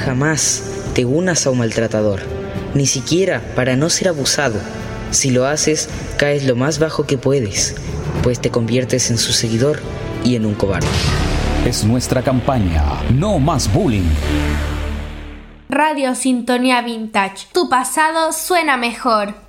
jamás te unas a un maltratador, ni siquiera para no ser abusado. Si lo haces, caes lo más bajo que puedes, pues te conviertes en su seguidor y en un cobarde. Es nuestra campaña, no más bullying. Radio Sintonía Vintage, tu pasado suena mejor.